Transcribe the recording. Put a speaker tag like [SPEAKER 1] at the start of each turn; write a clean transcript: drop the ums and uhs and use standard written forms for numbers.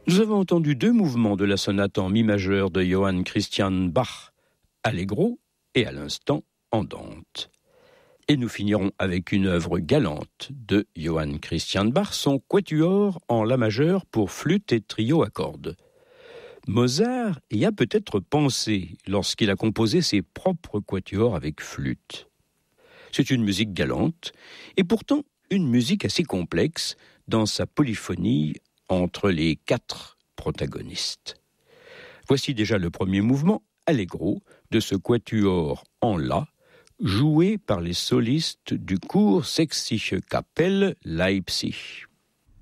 [SPEAKER 1] Nous avons entendu 2 mouvements de la sonate en mi majeur de Johann Christian Bach, allegro et à l'instant andante. Et nous finirons avec une œuvre galante de Johann Christian Bach, son quatuor en la majeur pour flûte et trio à cordes. Mozart y a peut-être pensé lorsqu'il a composé ses propres quatuors avec flûte. C'est une musique galante et pourtant une musique assez complexe dans sa polyphonie entre les 4 protagonistes. Voici déjà le premier mouvement, allegro, de ce quatuor en la, joué par les solistes du Chor Sächsische Kapelle Leipzig.